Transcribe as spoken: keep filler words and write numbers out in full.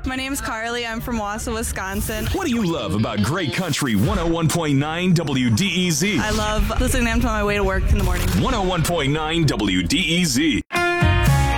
My name's Carly. I'm from Wausau, Wisconsin. What do you love about Great Country one oh one point nine W D E Z? I love listening to them on my way to work in the morning. one oh one point nine W D E Z.